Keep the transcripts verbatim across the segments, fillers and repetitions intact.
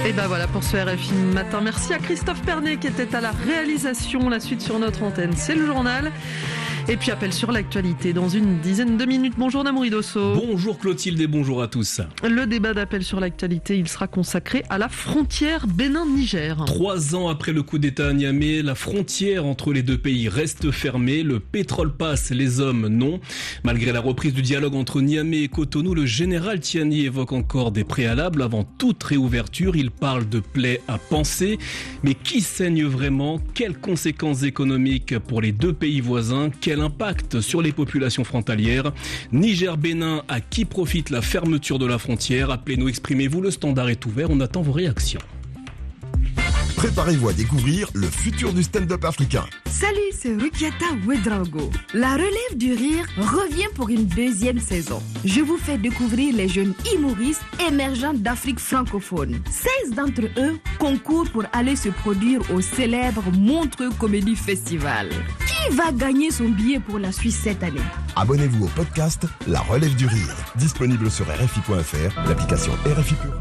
Et ben voilà pour ce R F I Matin. Merci à Christophe Pernet qui était à la réalisation. La suite sur notre antenne, c'est le journal. Et puis appel sur l'actualité dans une dizaine de minutes. Bonjour Namouri Dosso. Bonjour Clotilde et bonjour à tous. Le débat d'appel sur l'actualité, il sera consacré à la frontière Bénin-Niger. Trois ans après le coup d'État à Niamey, la frontière entre les deux pays reste fermée. Le pétrole passe, les hommes non. Malgré la reprise du dialogue entre Niamey et Cotonou, le général Tiani évoque encore des préalables avant toute réouverture. Il parle de plaies à panser. Mais qui saigne vraiment? Quelles conséquences économiques pour les deux pays voisins? Quel impact sur les populations frontalières? Niger-Bénin, à qui profite la fermeture de la frontière? Appelez-nous, exprimez-vous, le standard est ouvert, on attend vos réactions. Préparez-vous à découvrir le futur du stand-up africain. Salut, c'est Rukiata Ouedraogo. La relève du rire revient pour une deuxième saison. Je vous fais découvrir les jeunes humoristes émergents d'Afrique francophone. seize d'entre eux concourent pour aller se produire au célèbre Montreux Comedy Festival. Qui va gagner son billet pour la Suisse cette année? Abonnez-vous au podcast La Relève du Rire. Disponible sur R F I point F R, l'application R F I Pure.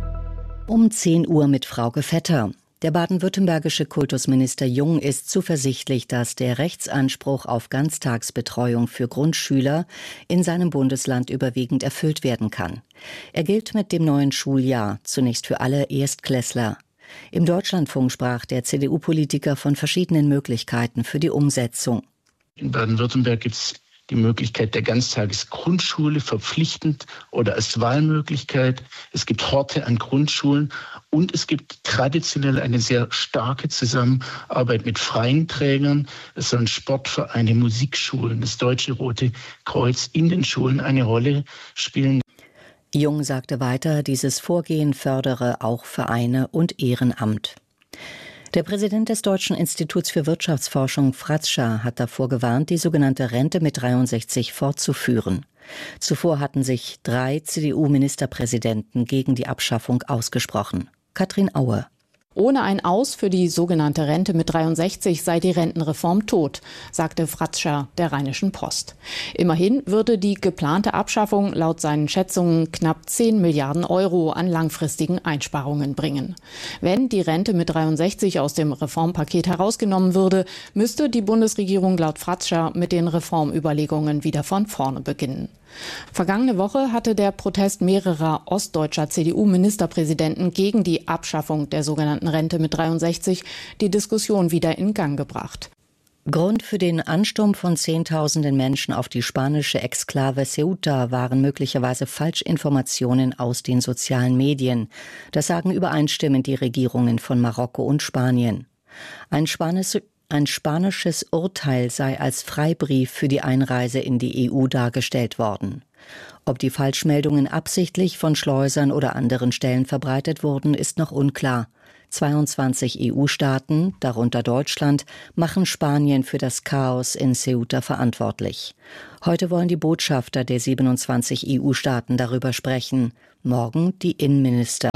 Um zehn Uhr mit Frauke Vetter. Der baden-württembergische Kultusminister Jung ist zuversichtlich, dass der Rechtsanspruch auf Ganztagsbetreuung für Grundschüler in seinem Bundesland überwiegend erfüllt werden kann. Er gilt mit dem neuen Schuljahr, zunächst für alle Erstklässler. Im Deutschlandfunk sprach der C D U-Politiker von verschiedenen Möglichkeiten für die Umsetzung. In Baden-Württemberg gibt es die Möglichkeit der Ganztagesgrundschule verpflichtend oder als Wahlmöglichkeit. Es gibt Horte an Grundschulen und es gibt traditionell eine sehr starke Zusammenarbeit mit freien Trägern. Es sollen Sportvereine, Musikschulen, das Deutsche Rote Kreuz in den Schulen eine Rolle spielen. Jung sagte weiter, dieses Vorgehen fördere auch Vereine und Ehrenamt. Der Präsident des Deutschen Instituts für Wirtschaftsforschung, Fratscher, hat davor gewarnt, die sogenannte Rente mit dreiundsechzig fortzuführen. Zuvor hatten sich drei C D U-Ministerpräsidenten gegen die Abschaffung ausgesprochen. Katrin Aue. Ohne ein Aus für die sogenannte Rente mit dreiundsechzig sei die Rentenreform tot, sagte Fratscher der Rheinischen Post. Immerhin würde die geplante Abschaffung laut seinen Schätzungen knapp zehn Milliarden Euro an langfristigen Einsparungen bringen. Wenn die Rente mit dreiundsechzig aus dem Reformpaket herausgenommen würde, müsste die Bundesregierung laut Fratscher mit den Reformüberlegungen wieder von vorne beginnen. Vergangene Woche hatte der Protest mehrerer ostdeutscher C D U-Ministerpräsidenten gegen die Abschaffung der sogenannten Rente mit dreiundsechzig die Diskussion wieder in Gang gebracht. Grund für den Ansturm von Zehntausenden Menschen auf die spanische Exklave Ceuta waren möglicherweise Falschinformationen aus den sozialen Medien. Das sagen übereinstimmend die Regierungen von Marokko und Spanien. Ein Spanisches Ein spanisches Urteil sei als Freibrief für die Einreise in die E U dargestellt worden. Ob die Falschmeldungen absichtlich von Schleusern oder anderen Stellen verbreitet wurden, ist noch unklar. zweiundzwanzig E U-Staaten, darunter Deutschland, machen Spanien für das Chaos in Ceuta verantwortlich. Heute wollen die Botschafter der siebenundzwanzig E U-Staaten darüber sprechen, morgen die Innenminister.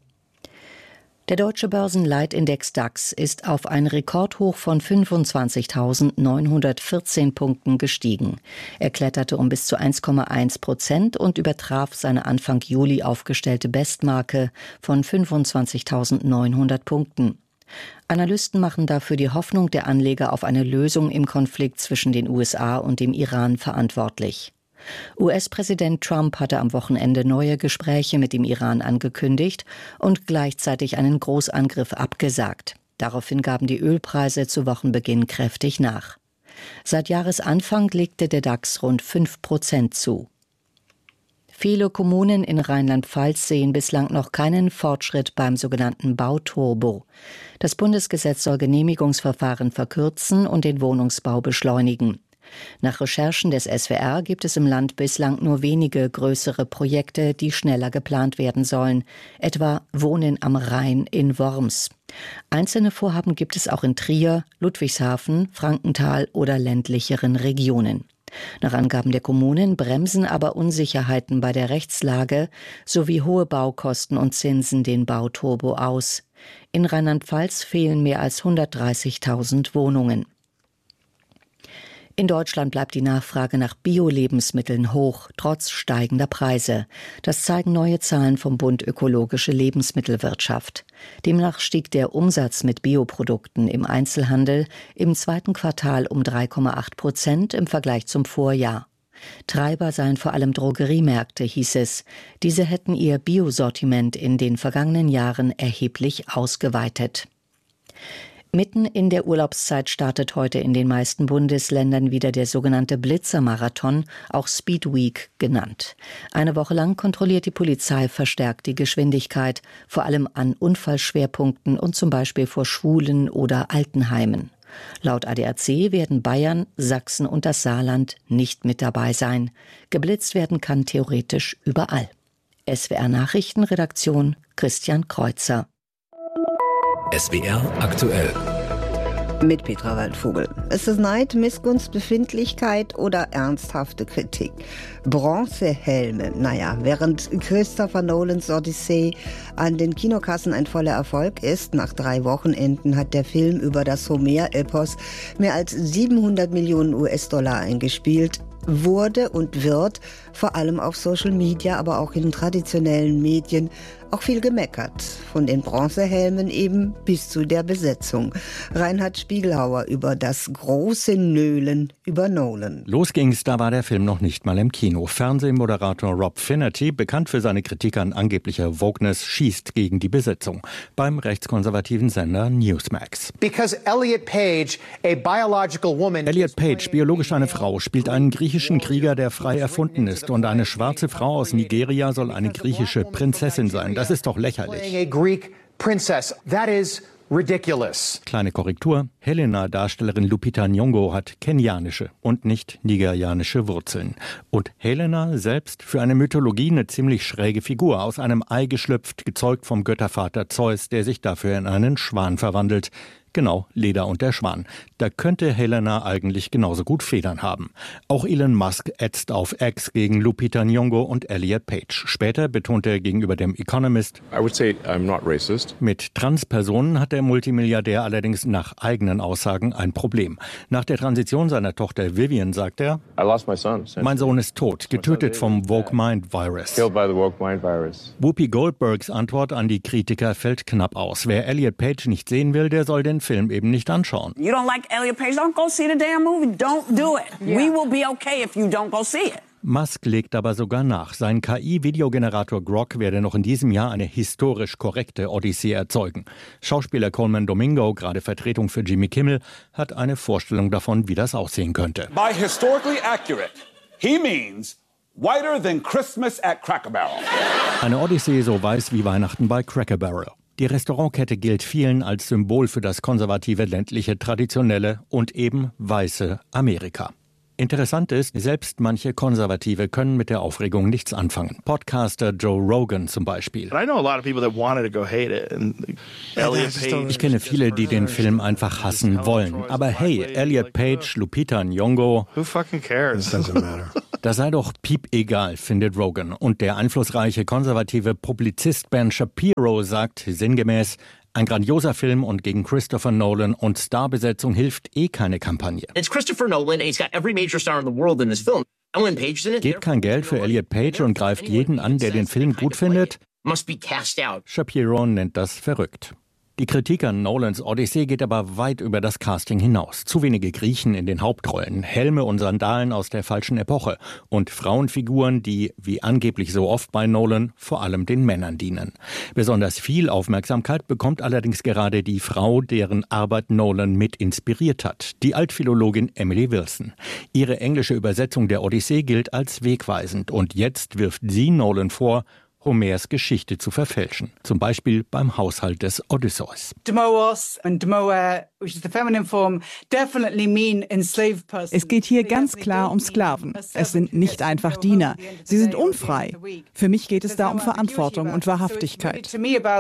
Der deutsche Börsenleitindex DAX ist auf ein Rekordhoch von fünfundzwanzigtausendneunhundertvierzehn Punkten gestiegen. Er kletterte um bis zu eins Komma eins Prozent und übertraf seine Anfang Juli aufgestellte Bestmarke von fünfundzwanzigtausendneunhundert Punkten. Analysten machen dafür die Hoffnung der Anleger auf eine Lösung im Konflikt zwischen den U S A und dem Iran verantwortlich. U S-Präsident Trump hatte am Wochenende neue Gespräche mit dem Iran angekündigt und gleichzeitig einen Großangriff abgesagt. Daraufhin gaben die Ölpreise zu Wochenbeginn kräftig nach. Seit Jahresanfang legte der DAX rund fünf Prozent zu. Viele Kommunen in Rheinland-Pfalz sehen bislang noch keinen Fortschritt beim sogenannten Bauturbo. Das Bundesgesetz soll Genehmigungsverfahren verkürzen und den Wohnungsbau beschleunigen. Nach Recherchen des S W R gibt es im Land bislang nur wenige größere Projekte, die schneller geplant werden sollen, etwa Wohnen am Rhein in Worms. Einzelne Vorhaben gibt es auch in Trier, Ludwigshafen, Frankenthal oder ländlicheren Regionen. Nach Angaben der Kommunen bremsen aber Unsicherheiten bei der Rechtslage sowie hohe Baukosten und Zinsen den Bauturbo aus. In Rheinland-Pfalz fehlen mehr als hundertdreißigtausend Wohnungen. In Deutschland bleibt die Nachfrage nach Bio-Lebensmitteln hoch, trotz steigender Preise. Das zeigen neue Zahlen vom Bund Ökologische Lebensmittelwirtschaft. Demnach stieg der Umsatz mit Bioprodukten im Einzelhandel im zweiten Quartal um drei Komma acht Prozent im Vergleich zum Vorjahr. Treiber seien vor allem Drogeriemärkte, hieß es. Diese hätten ihr Biosortiment in den vergangenen Jahren erheblich ausgeweitet. Mitten in der Urlaubszeit startet heute in den meisten Bundesländern wieder der sogenannte Blitzermarathon, auch Speed Week genannt. Eine Woche lang kontrolliert die Polizei verstärkt die Geschwindigkeit, vor allem an Unfallschwerpunkten und zum Beispiel vor Schulen oder Altenheimen. Laut A D A C werden Bayern, Sachsen und das Saarland nicht mit dabei sein. Geblitzt werden kann theoretisch überall. S W R Nachrichtenredaktion Christian Kreuzer. S W R aktuell. Mit Petra Waldvogel. Ist es Neid, Missgunst, Befindlichkeit oder ernsthafte Kritik? Bronzehelme. Naja, während Christopher Nolans Odyssee an den Kinokassen ein voller Erfolg ist, nach drei Wochenenden hat der Film über das Homer-Epos mehr als siebenhundert Millionen U S-Dollar eingespielt, wurde und wird vor allem auf Social Media, aber auch in traditionellen Medien auch viel gemeckert. Von den Bronzehelmen eben bis zu der Besetzung. Reinhard Spiegelhauer über das große Nölen über Nolan. Los ging's, da war der Film noch nicht mal im Kino. Fernsehmoderator Rob Finnerty, bekannt für seine Kritik an angeblicher Wokeness, schießt gegen die Besetzung beim rechtskonservativen Sender Newsmax. Because Elliot Page, a biological woman, Elliot Page, biologisch eine Frau, spielt einen griechischen Krieger, der frei erfunden ist, und eine schwarze Frau aus Nigeria soll eine griechische Prinzessin sein. Das ist doch lächerlich. Kleine Korrektur. Helena-Darstellerin Lupita Nyong'o hat kenianische und nicht nigerianische Wurzeln. Und Helena selbst für eine Mythologie eine ziemlich schräge Figur. Aus einem Ei geschlüpft, gezeugt vom Göttervater Zeus, der sich dafür in einen Schwan verwandelt. Genau, Leda und der Schwan. Da könnte Helena eigentlich genauso gut Federn haben. Auch Elon Musk ätzt auf X gegen Lupita Nyong'o und Elliot Page. Später betont er gegenüber dem Economist, I would say I'm not racist. Mit Transpersonen hat der Multimilliardär allerdings nach eigenen Aussagen ein Problem. Nach der Transition seiner Tochter Vivian sagt er, I lost my son. Mein Sohn ist tot, getötet vom Woke Mind Virus. Killed by the Woke Mind Virus. Whoopi Goldbergs Antwort an die Kritiker fällt knapp aus. Wer Elliot Page nicht sehen will, der soll den Film eben nicht anschauen. You don't like Elliot Page, don't go see the damn movie. Don't do it. Yeah. We will be okay if you don't go see it. Musk legt aber sogar nach. Sein K I-Videogenerator Grok werde noch in diesem Jahr eine historisch korrekte Odyssee erzeugen. Schauspieler Coleman Domingo, gerade Vertretung für Jimmy Kimmel, hat eine Vorstellung davon, wie das aussehen könnte. By historically accurate, he means whiter than Christmas at Cracker Barrel. Eine Odyssee so weiß wie Weihnachten bei Cracker Barrel. Die Restaurantkette gilt vielen als Symbol für das konservative, ländliche, traditionelle und eben weiße Amerika. Interessant ist, selbst manche Konservative können mit der Aufregung nichts anfangen. Podcaster Joe Rogan zum Beispiel. Ich kenne viele, die den Film einfach hassen wollen. Aber hey, Elliot Page, Lupita Nyong'o, das sei doch piep egal, findet Rogan. Und der einflussreiche konservative Publizist Ben Shapiro sagt sinngemäß, ein grandioser Film und gegen Christopher Nolan und Starbesetzung hilft eh keine Kampagne. It's Christopher Nolan and he's got every major star in the world in this film. Ellen Page in it. Gebt kein Geld für Elliot Page und greift jeden an, der den Film gut findet. Must be cast out. Shapiro nennt das verrückt. Die Kritik an Nolans Odyssee geht aber weit über das Casting hinaus. Zu wenige Griechen in den Hauptrollen, Helme und Sandalen aus der falschen Epoche und Frauenfiguren, die, wie angeblich so oft bei Nolan, vor allem den Männern dienen. Besonders viel Aufmerksamkeit bekommt allerdings gerade die Frau, deren Arbeit Nolan mit inspiriert hat, die Altphilologin Emily Wilson. Ihre englische Übersetzung der Odyssee gilt als wegweisend und jetzt wirft sie Nolan vor, Homers Geschichte zu verfälschen. Zum Beispiel beim Haushalt des Odysseus. Demoos and Demoer, which is the feminine form, definitely mean enslaved persons. Es geht hier ganz klar um Sklaven. Es sind nicht einfach Diener. Sie sind unfrei. Für mich geht es da um Verantwortung und Wahrhaftigkeit.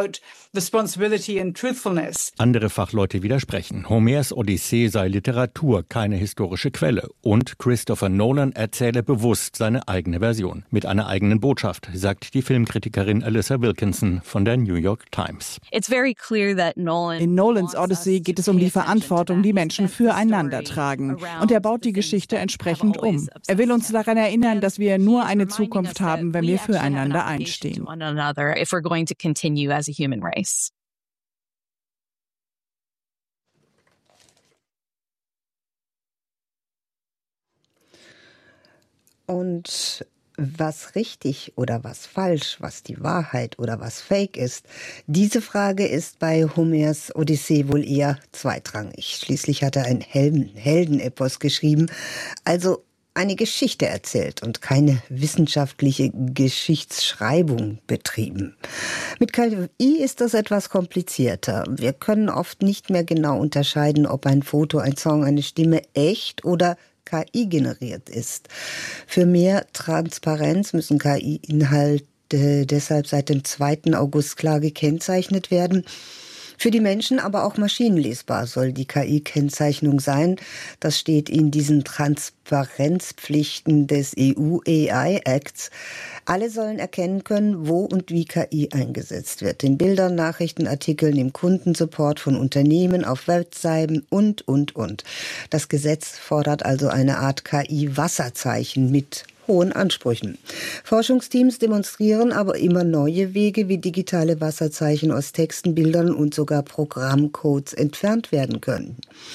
Andere Fachleute widersprechen. Homers Odyssee sei Literatur, keine historische Quelle. Und Christopher Nolan erzähle bewusst seine eigene Version. Mit einer eigenen Botschaft, sagt die Filmkritik. Medienkritikerin Alyssa Wilkinson von der New York Times. In Nolans Odyssey geht es um die Verantwortung, die Menschen füreinander tragen. Und er baut die Geschichte entsprechend um. Er will uns daran erinnern, dass wir nur eine Zukunft haben, wenn wir füreinander einstehen. Und was richtig oder was falsch, was die Wahrheit oder was Fake ist, diese Frage ist bei Homers Odyssee wohl eher zweitrangig. Schließlich hat er ein Helden, Heldenepos geschrieben, also eine Geschichte erzählt und keine wissenschaftliche Geschichtsschreibung betrieben. Mit K I ist das etwas komplizierter. Wir können oft nicht mehr genau unterscheiden, ob ein Foto, ein Song, eine Stimme echt oder K I generiert ist. Für mehr Transparenz müssen K I-Inhalte deshalb seit dem zweiten August klar gekennzeichnet werden. Für die Menschen aber auch maschinenlesbar soll die K I-Kennzeichnung sein. Das steht in diesen Transparenzpflichten des E U-A I-Acts. Alle sollen erkennen können, wo und wie K I eingesetzt wird. In Bildern, Nachrichtenartikeln, im Kundensupport von Unternehmen, auf Webseiten und, und, und. Das Gesetz fordert also eine Art K I-Wasserzeichen mit hohen Ansprüchen. Forschungsteams demonstrieren aber immer neue Wege, wie digitale Wasserzeichen aus Texten, Bildern und sogar Programmcodes entfernt werden können.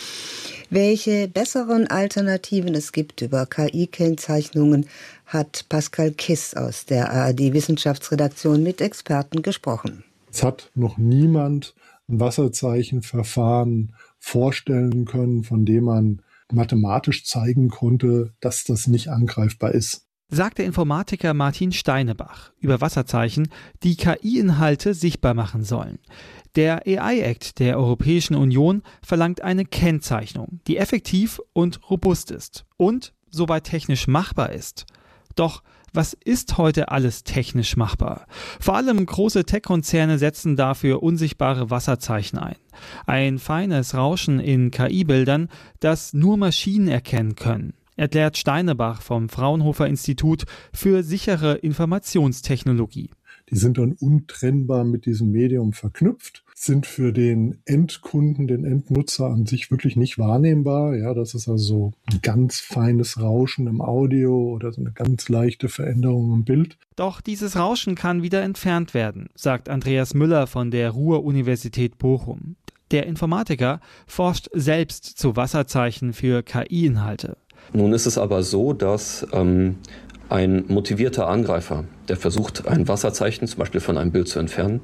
Welche besseren Alternativen es gibt über K I-Kennzeichnungen, hat Pascal Kiss aus der A R D-Wissenschaftsredaktion mit Experten gesprochen. Es hat noch niemand ein Wasserzeichenverfahren vorstellen können, von dem man mathematisch zeigen konnte, dass das nicht angreifbar ist. Sagt der Informatiker Martin Steinebach über Wasserzeichen, die K I-Inhalte sichtbar machen sollen. Der A I-Act der Europäischen Union verlangt eine Kennzeichnung, die effektiv und robust ist und soweit technisch machbar ist. Doch was ist heute alles technisch machbar? Vor allem große Tech-Konzerne setzen dafür unsichtbare Wasserzeichen ein. Ein feines Rauschen in K I-Bildern, das nur Maschinen erkennen können, erklärt Steinebach vom Fraunhofer Institut für sichere Informationstechnologie. Die sind dann untrennbar mit diesem Medium verknüpft, sind für den Endkunden, den Endnutzer an sich wirklich nicht wahrnehmbar. Ja, das ist also ein ganz feines Rauschen im Audio oder so eine ganz leichte Veränderung im Bild. Doch dieses Rauschen kann wieder entfernt werden, sagt Andreas Müller von der Ruhr-Universität Bochum. Der Informatiker forscht selbst zu Wasserzeichen für K I-Inhalte. Nun ist es aber so, dass ähm, ein motivierter Angreifer, der versucht, ein Wasserzeichen zum Beispiel von einem Bild zu entfernen,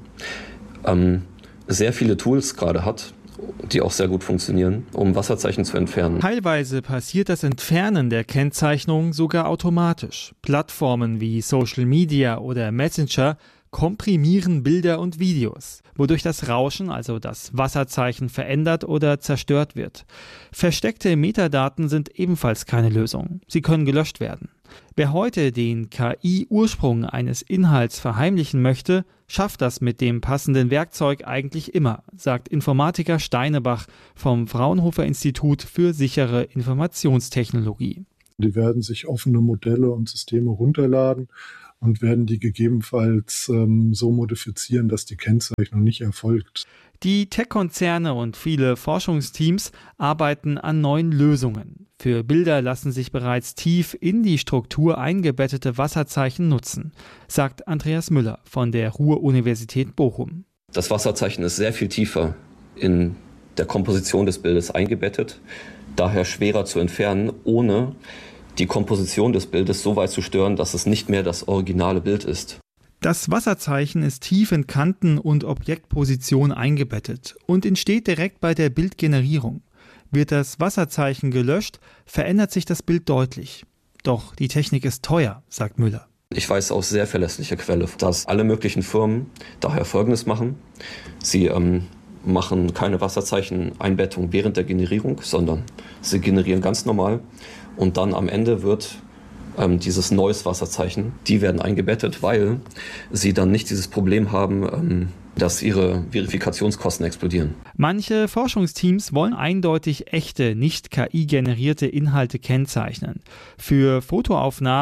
ähm, sehr viele Tools gerade hat, die auch sehr gut funktionieren, um Wasserzeichen zu entfernen. Teilweise passiert das Entfernen der Kennzeichnung sogar automatisch. Plattformen wie Social Media oder Messenger komprimieren Bilder und Videos, wodurch das Rauschen, also das Wasserzeichen, verändert oder zerstört wird. Versteckte Metadaten sind ebenfalls keine Lösung. Sie können gelöscht werden. Wer heute den K I-Ursprung eines Inhalts verheimlichen möchte, schafft das mit dem passenden Werkzeug eigentlich immer, sagt Informatiker Steinebach vom Fraunhofer Institut für sichere Informationstechnologie. Die werden sich offene Modelle und Systeme runterladen und werden die gegebenenfalls ähm, so modifizieren, dass die Kennzeichnung nicht erfolgt. Die Tech-Konzerne und viele Forschungsteams arbeiten an neuen Lösungen. Für Bilder lassen sich bereits tief in die Struktur eingebettete Wasserzeichen nutzen, sagt Andreas Müller von der Ruhr-Universität Bochum. Das Wasserzeichen ist sehr viel tiefer in der Komposition des Bildes eingebettet, daher schwerer zu entfernen, ohne die Komposition des Bildes so weit zu stören, dass es nicht mehr das originale Bild ist. Das Wasserzeichen ist tief in Kanten und Objektposition eingebettet und entsteht direkt bei der Bildgenerierung. Wird das Wasserzeichen gelöscht, verändert sich das Bild deutlich. Doch die Technik ist teuer, sagt Müller. Ich weiß aus sehr verlässlicher Quelle, dass alle möglichen Firmen daher Folgendes machen. Sie ähm, machen keine Wasserzeicheneinbettung während der Generierung, sondern sie generieren ganz normal. Und dann am Ende wird ähm, dieses neues Wasserzeichen, die werden eingebettet, weil sie dann nicht dieses Problem haben, ähm, dass ihre Verifikationskosten explodieren. Manche Forschungsteams wollen eindeutig echte, nicht K I-generierte Inhalte kennzeichnen. Für Fotoaufnahmen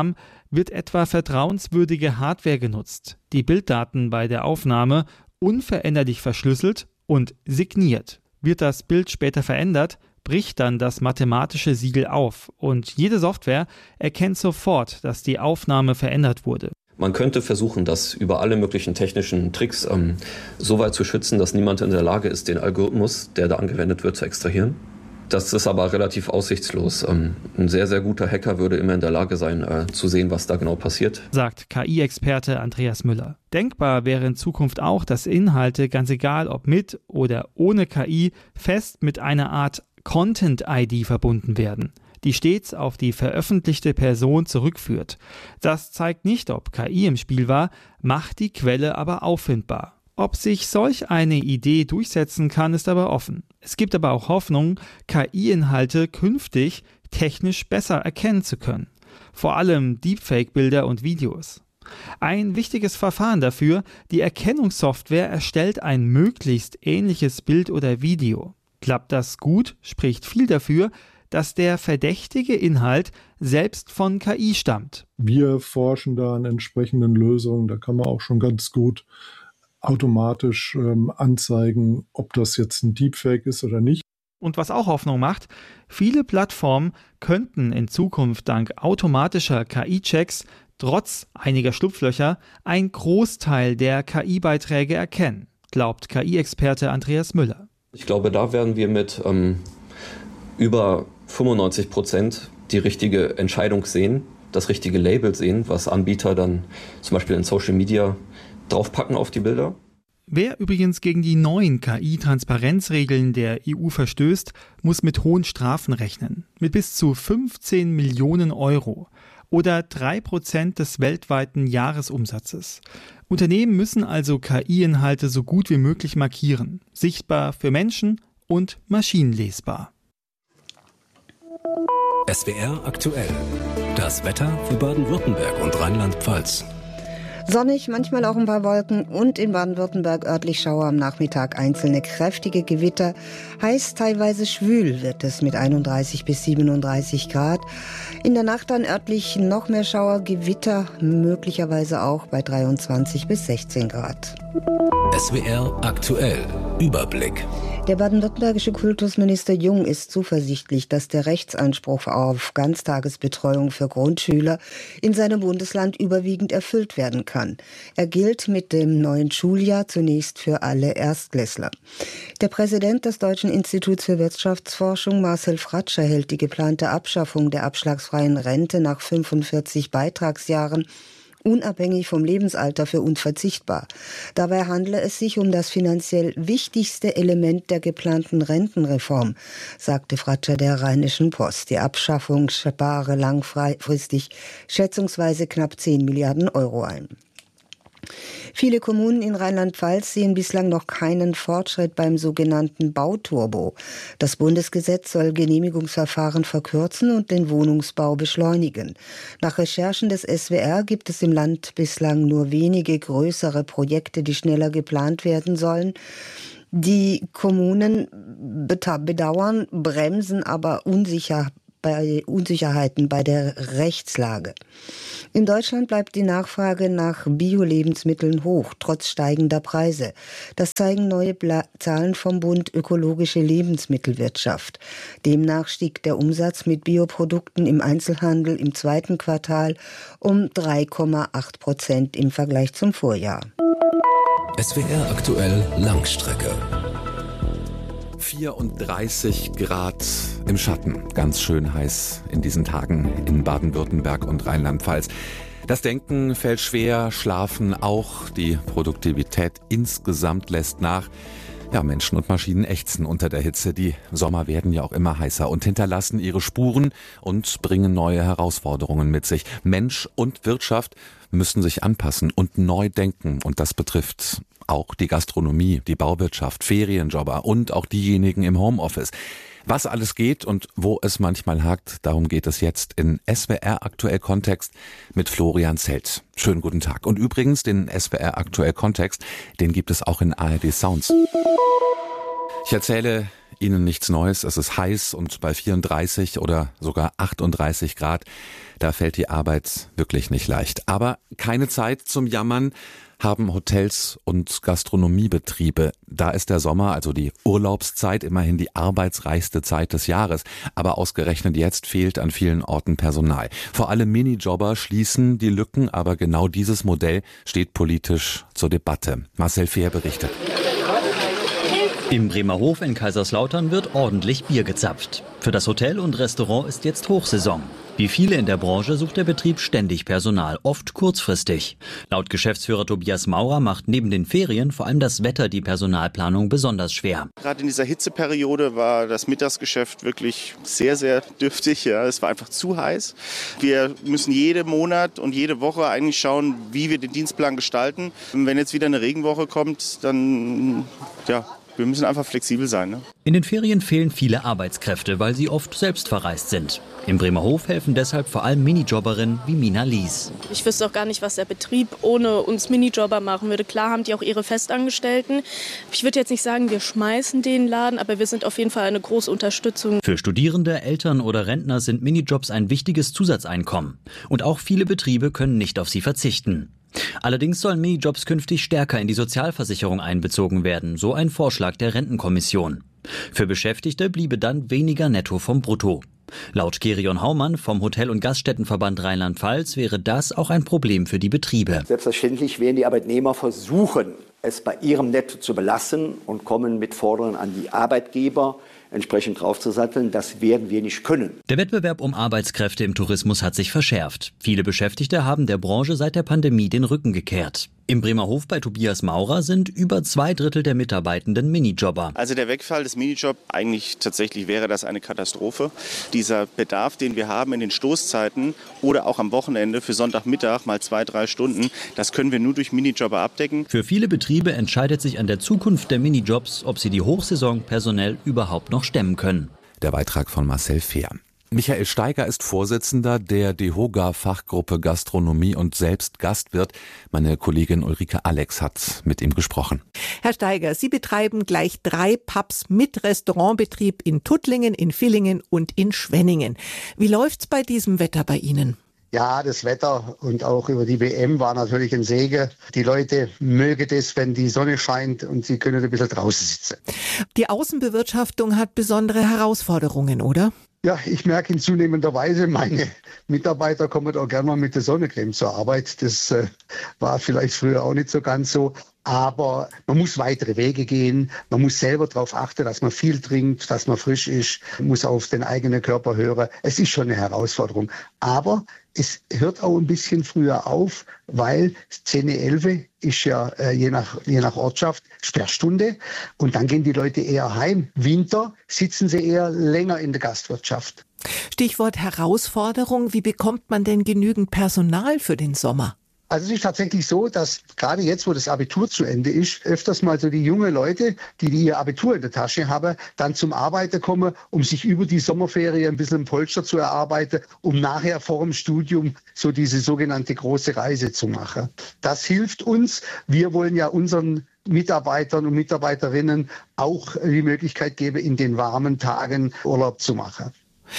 wird etwa vertrauenswürdige Hardware genutzt, die Bilddaten bei der Aufnahme unveränderlich verschlüsselt und signiert. Wird das Bild später verändert, bricht dann das mathematische Siegel auf und jede Software erkennt sofort, dass die Aufnahme verändert wurde. Man könnte versuchen, das über alle möglichen technischen Tricks ähm, so weit zu schützen, dass niemand in der Lage ist, den Algorithmus, der da angewendet wird, zu extrahieren. Das ist aber relativ aussichtslos. Ähm, ein sehr, sehr guter Hacker würde immer in der Lage sein, äh, zu sehen, was da genau passiert. Sagt K I-Experte Andreas Müller. Denkbar wäre in Zukunft auch, dass Inhalte, ganz egal ob mit oder ohne K I, fest mit einer Art Content-I D verbunden werden, die stets auf die veröffentlichte Person zurückführt. Das zeigt nicht, ob K I im Spiel war, macht die Quelle aber auffindbar. Ob sich solch eine Idee durchsetzen kann, ist aber offen. Es gibt aber auch Hoffnung, K I-Inhalte künftig technisch besser erkennen zu können. Vor allem Deepfake-Bilder und Videos. Ein wichtiges Verfahren dafür, die Erkennungssoftware erstellt ein möglichst ähnliches Bild oder Video. Klappt das gut, spricht viel dafür, dass der verdächtige Inhalt selbst von K I stammt. Wir forschen da an entsprechenden Lösungen, da kann man auch schon ganz gut automatisch ähm, anzeigen, ob das jetzt ein Deepfake ist oder nicht. Und was auch Hoffnung macht, viele Plattformen könnten in Zukunft dank automatischer K I-Checks trotz einiger Schlupflöcher einen Großteil der K I-Beiträge erkennen, glaubt K I-Experte Andreas Müller. Ich glaube, da werden wir mit ähm, über fünfundneunzig Prozent die richtige Entscheidung sehen, das richtige Label sehen, was Anbieter dann zum Beispiel in Social Media draufpacken auf die Bilder. Wer übrigens gegen die neuen K I-Transparenzregeln der E U verstößt, muss mit hohen Strafen rechnen. Mit bis zu fünfzehn Millionen Euro oder drei Prozent des weltweiten Jahresumsatzes. Unternehmen müssen also K I-Inhalte so gut wie möglich markieren. Sichtbar für Menschen und maschinenlesbar. S W R aktuell. Das Wetter für Baden-Württemberg und Rheinland-Pfalz. Sonnig, manchmal auch ein paar Wolken und in Baden-Württemberg örtlich Schauer am Nachmittag, einzelne kräftige Gewitter. Heiß, teilweise schwül wird es mit einunddreißig bis siebenunddreißig Grad. In der Nacht dann örtlich noch mehr Schauer, Gewitter, möglicherweise auch bei dreiundzwanzig bis sechzehn Grad. S W R aktuell. Überblick. Der baden-württembergische Kultusminister Jung ist zuversichtlich, dass der Rechtsanspruch auf Ganztagesbetreuung für Grundschüler in seinem Bundesland überwiegend erfüllt werden kann. Er gilt mit dem neuen Schuljahr zunächst für alle Erstklässler. Der Präsident des Deutschen Instituts für Wirtschaftsforschung, Marcel Fratscher, hält die geplante Abschaffung der abschlagsfreien Rente nach fünfundvierzig Beitragsjahren unabhängig vom Lebensalter für unverzichtbar. Dabei handle es sich um das finanziell wichtigste Element der geplanten Rentenreform, sagte Fratscher der Rheinischen Post. Die Abschaffung spare langfristig schätzungsweise knapp zehn Milliarden Euro ein. Viele Kommunen in Rheinland-Pfalz sehen bislang noch keinen Fortschritt beim sogenannten Bauturbo. Das Bundesgesetz soll Genehmigungsverfahren verkürzen und den Wohnungsbau beschleunigen. Nach Recherchen des S W R gibt es im Land bislang nur wenige größere Projekte, die schneller geplant werden sollen. Die Kommunen bedauern, bremsen aber unsicher bei Unsicherheiten bei der Rechtslage. In Deutschland bleibt die Nachfrage nach Bio-Lebensmitteln hoch, trotz steigender Preise. Das zeigen neue Bla- Zahlen vom Bund Ökologische Lebensmittelwirtschaft. Demnach stieg der Umsatz mit Bioprodukten im Einzelhandel im zweiten Quartal um drei Komma acht Prozent im Vergleich zum Vorjahr. S W R aktuell Langstrecke. vierunddreißig Grad im Schatten. Ganz schön heiß in diesen Tagen in Baden-Württemberg und Rheinland-Pfalz. Das Denken fällt schwer, Schlafen auch. Die Produktivität insgesamt lässt nach. Ja, Menschen und Maschinen ächzen unter der Hitze. Die Sommer werden ja auch immer heißer und hinterlassen ihre Spuren und bringen neue Herausforderungen mit sich. Mensch und Wirtschaft müssen sich anpassen und neu denken. Und das betrifft auch die Gastronomie, die Bauwirtschaft, Ferienjobber und auch diejenigen im Homeoffice. Was alles geht und wo es manchmal hakt, darum geht es jetzt in S W R Aktuell Kontext mit Florian Zelt. Schönen guten Tag. Und übrigens, den S W R Aktuell Kontext, den gibt es auch in A R D Sounds. Ich erzähle Ihnen nichts Neues. Es ist heiß und bei vierunddreißig oder sogar achtunddreißig Grad, da fällt die Arbeit wirklich nicht leicht. Aber keine Zeit zum Jammern haben Hotels und Gastronomiebetriebe. Da ist der Sommer, also die Urlaubszeit, immerhin die arbeitsreichste Zeit des Jahres. Aber ausgerechnet jetzt fehlt an vielen Orten Personal. Vor allem Minijobber schließen die Lücken, aber genau dieses Modell steht politisch zur Debatte. Marcel Fehr berichtet. Im Bremerhof in Kaiserslautern wird ordentlich Bier gezapft. Für das Hotel und Restaurant ist jetzt Hochsaison. Wie viele in der Branche sucht der Betrieb ständig Personal, oft kurzfristig. Laut Geschäftsführer Tobias Maurer macht neben den Ferien vor allem das Wetter die Personalplanung besonders schwer. Gerade in dieser Hitzeperiode war das Mittagsgeschäft wirklich sehr, sehr dürftig. Ja. Es war einfach zu heiß. Wir müssen jeden Monat und jede Woche eigentlich schauen, wie wir den Dienstplan gestalten. Wenn jetzt wieder eine Regenwoche kommt, dann ja, wir müssen einfach flexibel sein. Ne? In den Ferien fehlen viele Arbeitskräfte, weil sie oft selbst verreist sind. Im Bremerhof helfen deshalb vor allem Minijobberinnen wie Mina Lies. Ich wüsste auch gar nicht, was der Betrieb ohne uns Minijobber machen würde. Klar haben die auch ihre Festangestellten. Ich würde jetzt nicht sagen, wir schmeißen den Laden, aber wir sind auf jeden Fall eine große Unterstützung. Für Studierende, Eltern oder Rentner sind Minijobs ein wichtiges Zusatzeinkommen. Und auch viele Betriebe können nicht auf sie verzichten. Allerdings sollen Minijobs künftig stärker in die Sozialversicherung einbezogen werden, so ein Vorschlag der Rentenkommission. Für Beschäftigte bliebe dann weniger netto vom Brutto. Laut Gerion Haumann vom Hotel- und Gaststättenverband Rheinland-Pfalz wäre das auch ein Problem für die Betriebe. Selbstverständlich werden die Arbeitnehmer versuchen, es bei ihrem Netto zu belassen und kommen mit Forderungen an die Arbeitgeber, entsprechend draufzusatteln. Das werden wir nicht können. Der Wettbewerb um Arbeitskräfte im Tourismus hat sich verschärft. Viele Beschäftigte haben der Branche seit der Pandemie den Rücken gekehrt. Im Bremerhof bei Tobias Maurer sind über zwei Drittel der Mitarbeitenden Minijobber. Also der Wegfall des Minijobs, eigentlich tatsächlich wäre das eine Katastrophe. Dieser Bedarf, den wir haben in den Stoßzeiten oder auch am Wochenende für Sonntagmittag mal zwei, drei Stunden, das können wir nur durch Minijobber abdecken. Für viele Betriebe entscheidet sich an der Zukunft der Minijobs, ob sie die Hochsaison personell überhaupt noch stemmen können. Der Beitrag von Marcel Fehr. Michael Steiger ist Vorsitzender der DEHOGA-Fachgruppe Gastronomie und selbst Gastwirt. Meine Kollegin Ulrike Alex hat mit ihm gesprochen. Herr Steiger, Sie betreiben gleich drei Pubs mit Restaurantbetrieb in Tuttlingen, in Villingen und in Schwenningen. Wie läuft's bei diesem Wetter bei Ihnen? Ja, das Wetter und auch über die W M war natürlich ein Segen. Die Leute mögen das, wenn die Sonne scheint und sie können ein bisschen draußen sitzen. Die Außenbewirtschaftung hat besondere Herausforderungen, oder? Ja, ich merke in zunehmender Weise, meine Mitarbeiter kommen auch gerne mal mit der Sonnencreme zur Arbeit. Das äh, war vielleicht früher auch nicht so ganz so. Aber man muss weitere Wege gehen. Man muss selber darauf achten, dass man viel trinkt, dass man frisch ist. Man muss auf den eigenen Körper hören. Es ist schon eine Herausforderung. Aber es hört auch ein bisschen früher auf, weil zehn, elf ist ja äh, je nach, je nach Ortschaft Sperrstunde. Und dann gehen die Leute eher heim. Winter sitzen sie eher länger in der Gastwirtschaft. Stichwort Herausforderung. Wie bekommt man denn genügend Personal für den Sommer? Also es ist tatsächlich so, dass gerade jetzt, wo das Abitur zu Ende ist, öfters mal so die jungen Leute, die, die ihr Abitur in der Tasche haben, dann zum Arbeiten kommen, um sich über die Sommerferien ein bisschen ein Polster zu erarbeiten, um nachher vor dem Studium so diese sogenannte große Reise zu machen. Das hilft uns. Wir wollen ja unseren Mitarbeitern und Mitarbeiterinnen auch die Möglichkeit geben, in den warmen Tagen Urlaub zu machen.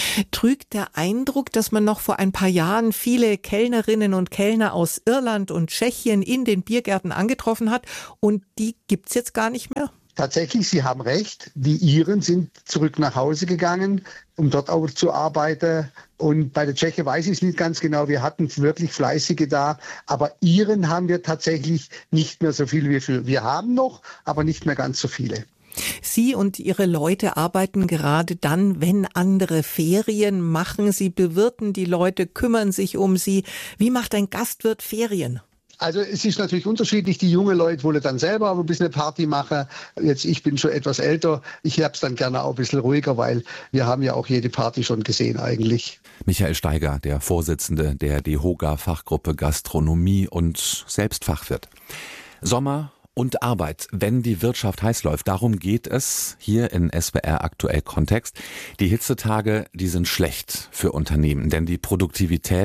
Trügt der Eindruck, dass man noch vor ein paar Jahren viele Kellnerinnen und Kellner aus Irland und Tschechien in den Biergärten angetroffen hat und die gibt's jetzt gar nicht mehr? Tatsächlich, Sie haben recht. Die Iren sind zurück nach Hause gegangen, um dort auch zu arbeiten. Und bei der Tscheche weiß ich es nicht ganz genau. Wir hatten wirklich Fleißige da. Aber Iren haben wir tatsächlich nicht mehr so viele wie wir. Wir haben noch, aber nicht mehr ganz so viele. Sie und Ihre Leute arbeiten gerade dann, wenn andere Ferien machen. Sie bewirten die Leute, kümmern sich um sie. Wie macht ein Gastwirt Ferien? Also es ist natürlich unterschiedlich. Die jungen Leute wollen dann selber aber ein bisschen eine Party machen. Jetzt, ich bin schon etwas älter. Ich hab's dann gerne auch ein bisschen ruhiger, weil wir haben ja auch jede Party schon gesehen eigentlich. Michael Steiger, der Vorsitzende der DEHOGA-Fachgruppe Gastronomie und selbst Fachwirt. Sommer und Arbeit, wenn die Wirtschaft heiß läuft. Darum geht es hier in S W R Aktuell Kontext. Die Hitzetage, die sind schlecht für Unternehmen, denn die Produktivität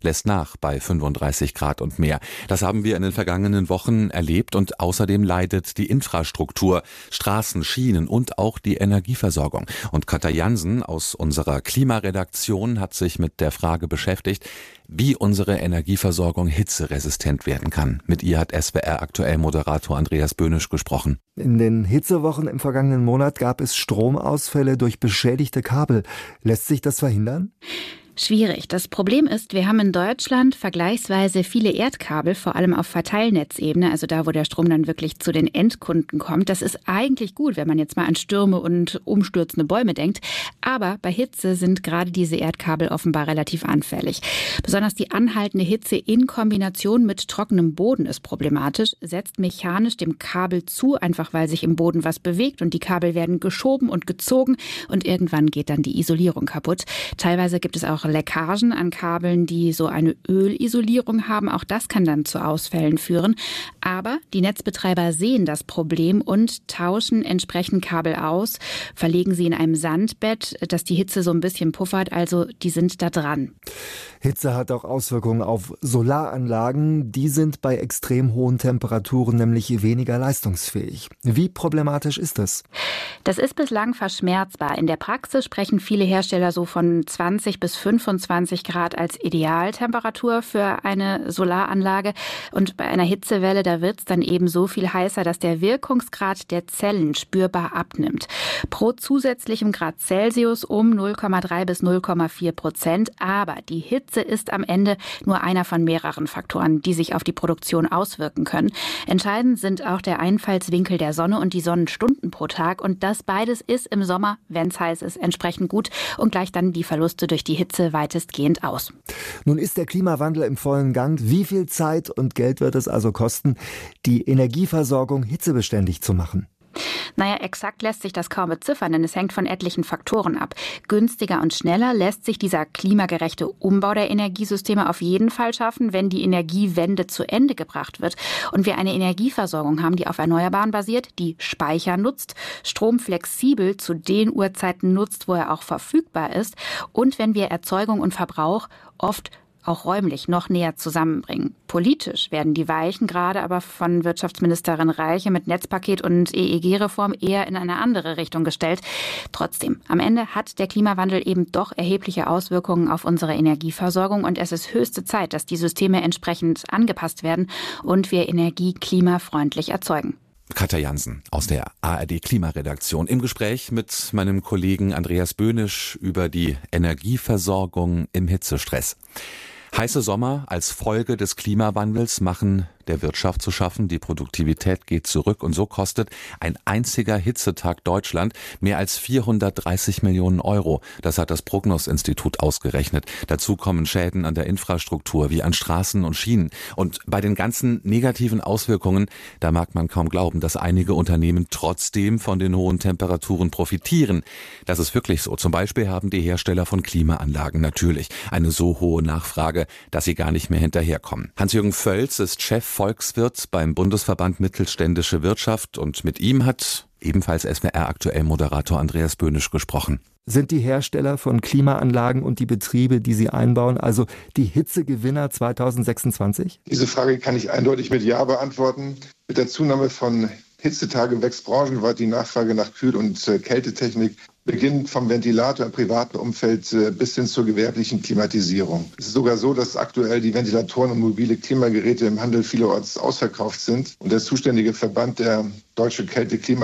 lässt nach bei fünfunddreißig Grad und mehr. Das haben wir in den vergangenen Wochen erlebt und außerdem leidet die Infrastruktur, Straßen, Schienen und auch die Energieversorgung. Und Katja Jansen aus unserer Klimaredaktion hat sich mit der Frage beschäftigt, wie unsere Energieversorgung hitzeresistent werden kann. Mit ihr hat S W R aktuell Moderator Andreas Böhnisch gesprochen. In den Hitzewochen im vergangenen Monat gab es Stromausfälle durch beschädigte Kabel. Lässt sich das verhindern? Schwierig. Das Problem ist, wir haben in Deutschland vergleichsweise viele Erdkabel, vor allem auf Verteilnetzebene, also da, wo der Strom dann wirklich zu den Endkunden kommt. Das ist eigentlich gut, wenn man jetzt mal an Stürme und umstürzende Bäume denkt. Aber bei Hitze sind gerade diese Erdkabel offenbar relativ anfällig. Besonders die anhaltende Hitze in Kombination mit trockenem Boden ist problematisch, setzt mechanisch dem Kabel zu, einfach weil sich im Boden was bewegt und die Kabel werden geschoben und gezogen und irgendwann geht dann die Isolierung kaputt. Teilweise gibt es auch Leckagen an Kabeln, die so eine Ölisolierung haben. Auch das kann dann zu Ausfällen führen. Aber die Netzbetreiber sehen das Problem und tauschen entsprechend Kabel aus, verlegen sie in einem Sandbett, das die Hitze so ein bisschen puffert. Also die sind da dran. Hitze hat auch Auswirkungen auf Solaranlagen. Die sind bei extrem hohen Temperaturen nämlich weniger leistungsfähig. Wie problematisch ist das? Das ist bislang verschmerzbar. In der Praxis sprechen viele Hersteller so von zwanzig bis fünfundzwanzig Grad als Idealtemperatur für eine Solaranlage. Und bei einer Hitzewelle, da wird es dann eben so viel heißer, dass der Wirkungsgrad der Zellen spürbar abnimmt. Pro zusätzlichem Grad Celsius um null Komma drei bis null Komma vier Prozent. Aber die Hitze ist am Ende nur einer von mehreren Faktoren, die sich auf die Produktion auswirken können. Entscheidend sind auch der Einfallswinkel der Sonne und die Sonnenstunden pro Tag. Und das beides ist im Sommer, wenn es heiß ist, entsprechend gut und gleicht dann die Verluste durch die Hitze weitestgehend aus. Nun ist der Klimawandel im vollen Gang. Wie viel Zeit und Geld wird es also kosten, die Energieversorgung hitzebeständig zu machen? Naja, exakt lässt sich das kaum beziffern, denn es hängt von etlichen Faktoren ab. Günstiger und schneller lässt sich dieser klimagerechte Umbau der Energiesysteme auf jeden Fall schaffen, wenn die Energiewende zu Ende gebracht wird und wir eine Energieversorgung haben, die auf Erneuerbaren basiert, die Speicher nutzt, Strom flexibel zu den Uhrzeiten nutzt, wo er auch verfügbar ist und wenn wir Erzeugung und Verbrauch oft auch räumlich noch näher zusammenbringen. Politisch werden die Weichen gerade aber von Wirtschaftsministerin Reiche mit Netzpaket und E E G-Reform eher in eine andere Richtung gestellt. Trotzdem, am Ende hat der Klimawandel eben doch erhebliche Auswirkungen auf unsere Energieversorgung und es ist höchste Zeit, dass die Systeme entsprechend angepasst werden und wir Energie klimafreundlich erzeugen. Katja Jansen aus der A R D-Klimaredaktion im Gespräch mit meinem Kollegen Andreas Böhnisch über die Energieversorgung im Hitzestress. Heiße Sommer als Folge des Klimawandels machen der Wirtschaft zu schaffen. Die Produktivität geht zurück und so kostet ein einziger Hitzetag Deutschland mehr als vierhundertdreißig Millionen Euro. Das hat das Prognos-Institut ausgerechnet. Dazu kommen Schäden an der Infrastruktur wie an Straßen und Schienen. Und bei den ganzen negativen Auswirkungen, da mag man kaum glauben, dass einige Unternehmen trotzdem von den hohen Temperaturen profitieren. Das ist wirklich so. Zum Beispiel haben die Hersteller von Klimaanlagen natürlich eine so hohe Nachfrage, dass sie gar nicht mehr hinterherkommen. Hans-Jürgen Völz ist Chef Volkswirt beim Bundesverband Mittelständische Wirtschaft und mit ihm hat ebenfalls S W R aktuell Moderator Andreas Böhnisch gesprochen. Sind die Hersteller von Klimaanlagen und die Betriebe, die sie einbauen, also die Hitzegewinner zweitausendsechsundzwanzig? Diese Frage kann ich eindeutig mit Ja beantworten. Mit der Zunahme von Hitzetagen wächst branchenweit die Nachfrage nach Kühl- und äh, Kältetechnik, beginnend vom Ventilator im privaten Umfeld äh, bis hin zur gewerblichen Klimatisierung. Es ist sogar so, dass aktuell die Ventilatoren und mobile Klimageräte im Handel vielerorts ausverkauft sind und der zuständige Verband, der Deutsche Kälte-Klima